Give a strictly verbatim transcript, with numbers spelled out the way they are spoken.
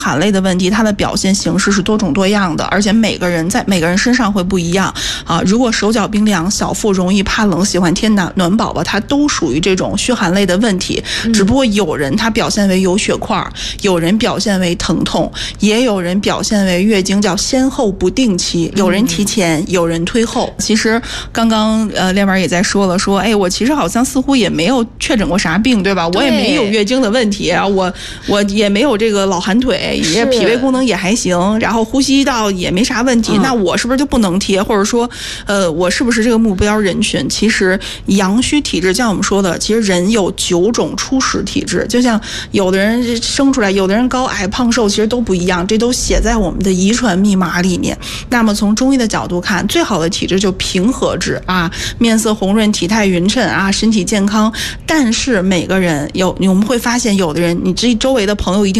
寒类的问题，它的表现形式是多种多样的，而且每个人在每个人身上会不一样啊。如果手脚冰凉、小腹容易怕冷、喜欢贴暖暖宝宝，它都属于这种虚寒类的问题。 嗯、 只不过有人他表现为有血块，有人表现为疼痛，也有人表现为月经叫先后不定期，有人提前，有人推后。其实刚刚呃练丸也在说了，说哎，我其实好像似乎也没有确诊过啥病，对吧？我也没有月经的问题啊，我我也没有这个老寒腿。也脾胃功能也还行，然后呼吸道也没啥问题，嗯、那我是不是就不能贴？或者说，呃，我是不是这个目标人群？其实阳虚体质，像我们说的，其实人有九种初始体质，就像有的人生出来，有的人高矮胖瘦，其实都不一样，这都写在我们的遗传密码里面。那么从中医的角度看，最好的体质就平和质啊，面色红润，体态匀称啊，身体健康。但是每个人有，我们会发现，有的人你这周围的朋友一定